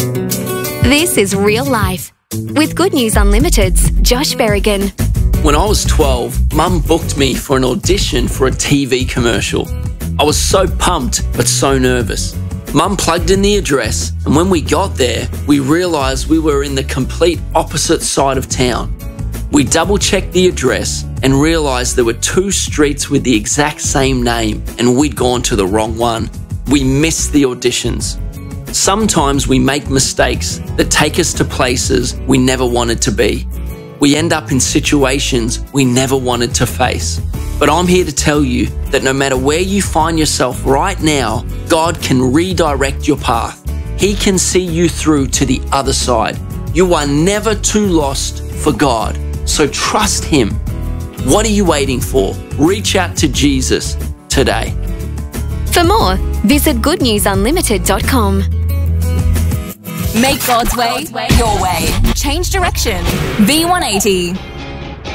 This is Real Life with Good News Unlimited's Josh Berrigan. When I was 12, Mum booked me for an audition for a TV commercial. I was so pumped, but so nervous. Mum plugged in the address, and when we got there, we realised we were in the complete opposite side of town. We double-checked the address and realised there were 2 streets with the exact same name, and we'd gone to the wrong one. We missed the auditions. Sometimes we make mistakes that take us to places we never wanted to be. We end up in situations we never wanted to face. But I'm here to tell you that no matter where you find yourself right now, God can redirect your path. He can see you through to the other side. You are never too lost for God, so trust Him. What are you waiting for? Reach out to Jesus today. For more, visit goodnewsunlimited.com. Make God's way your way. Change direction. V180.